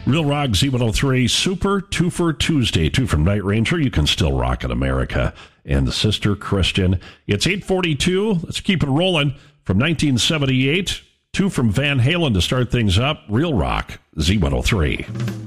Real Rock Z103 Super Twofer Tuesday. 2 from Night Ranger. You can still rock in America. And the Sister Christian. It's 8:42. Let's keep it rolling. From 1978. 2 from Van Halen to start things up. Real Rock Z103.